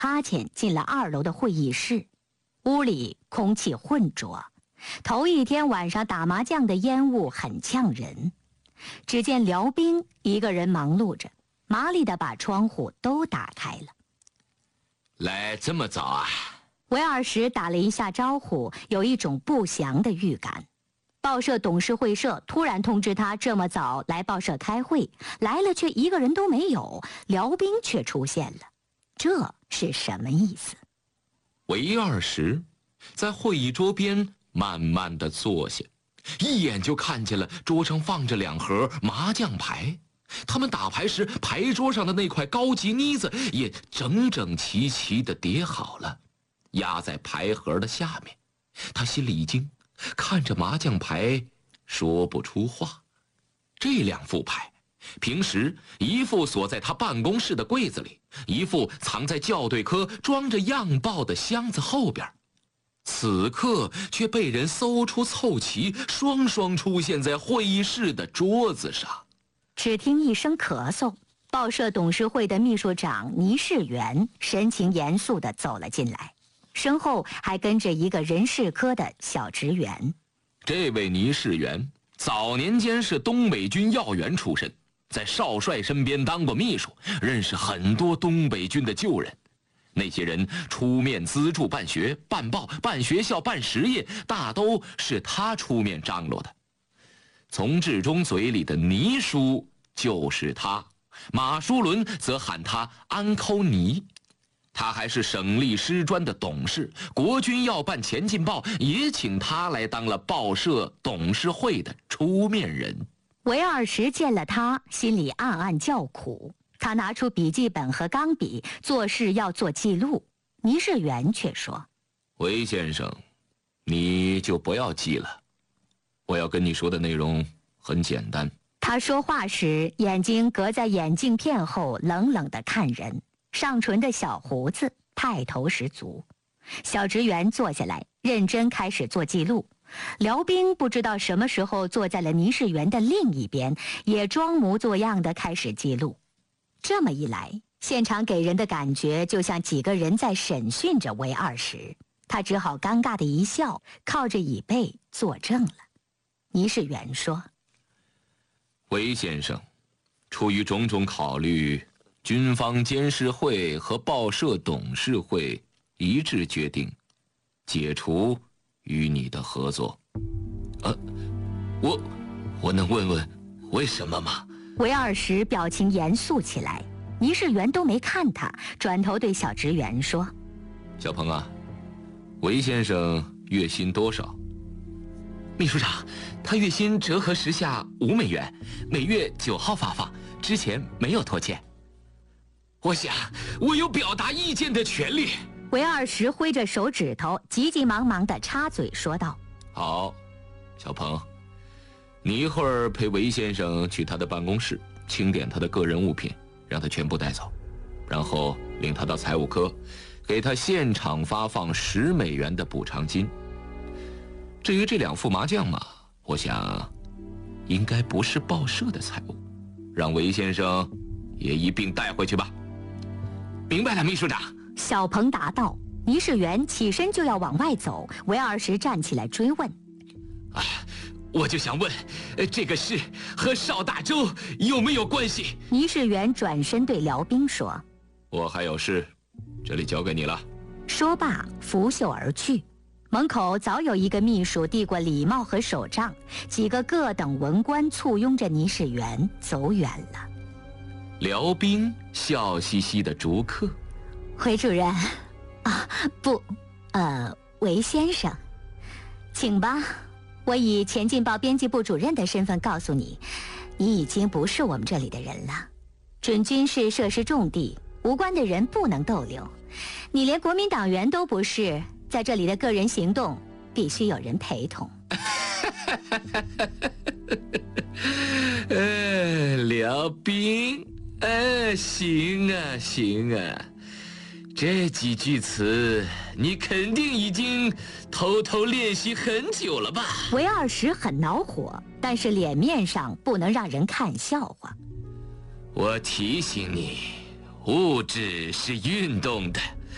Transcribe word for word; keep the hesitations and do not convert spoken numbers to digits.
哈欠进了二楼的会议室，屋里空气混浊，头一天晚上打麻将的烟雾很呛人。只见辽兵一个人忙碌着，麻利地把窗户都打开了。 来这么早啊？ 韦尔什打了一下招呼，有一种不祥的预感。报社董事会社突然通知他这么早来报社开会，来了却一个人都没有，辽兵却出现了，这是什么意思？ 韦二石在会议桌边慢慢地坐下，一眼就看见了桌上放着两盒麻将牌，他们打牌时牌桌上的那块高级妮子也整整齐齐地叠好了，压在牌盒的下面。他心里一惊，看着麻将牌说不出话。这两副牌，平时一副锁在他办公室的柜子里，一副藏在校对科装着样报的箱子后边，此刻却被人搜出凑齐，双双出现在会议室的桌子上。 只听一声咳嗽，报社董事会的秘书长倪世元神情严肃地走了进来，身后还跟着一个人事科的小职员。 这位倪世元早年间是东北军要员出身，在少帅身边当过秘书，认识很多东北军的旧人。那些人出面资助办学、办报、办学校、办实业，大都是他出面张罗的。从志忠嘴里的倪叔就是他，马书伦则喊他安抠尼。他还是省立师专的董事，国军要办前进报也请他来当了报社董事会的出面人。 韦二石见了他，心里暗暗叫苦。他拿出笔记本和钢笔，做事要做记录。倪世元却说： 韦先生，你就不要记了，我要跟你说的内容很简单。 他说话时，眼睛隔在眼镜片后，冷冷地看人，上唇的小胡子派头十足。小职员坐下来，认真开始做记录。辽兵不知道什么时候坐在了倪世元的另一边，也装模作样地开始记录。这么一来，现场给人的感觉就像几个人在审讯着韦二石。他只好尴尬的一笑，靠着椅背作证了。倪世元说： 韦先生，出于种种考虑，军方监事会和报社董事会一致决定解除与你的合作。呃，我我能问问为什么吗？ 韦二石表情严肃起来，倪世元都没看他，转头对小职员说： 小鹏啊，韦先生月薪多少？ 秘书长，他月薪折合时下五美元，每月九号发放，之前没有拖欠。 我想我有表达意见的权利。 韦二石挥着手指头，急急忙忙地插嘴说道： 好，小鹏，你一会儿陪韦先生去他的办公室，清点他的个人物品，让他全部带走，然后领他到财务科，给他现场发放十美元的补偿金。至于这两副麻将嘛，我想应该不是报社的财物，让韦先生也一并带回去吧。 明白了，秘书长。 小鹏答道。倪世元起身就要往外走，韦二石站起来追问： 啊，我就想问，这个事和邵大洲有没有关系？ 倪世元转身对辽兵说： 我还有事，这里交给你了。 说罢拂袖而去。门口早有一个秘书递过礼帽和手杖，几个各等文官簇拥着倪世元走远了。 辽兵笑嘻嘻的逐客： 韦主任啊，不，呃，韦先生，请吧。我以前进报编辑部主任的身份告诉你，你已经不是我们这里的人了。准军是设施重地，无关的人不能逗留。你连国民党员都不是，在这里的个人行动必须有人陪同。 呃，辽兵，呃，行啊，行啊。这几句词你肯定已经偷偷练习很久了吧？ 韦二石很恼火，但是脸面上不能让人看笑话。 我提醒你，物质是运动的，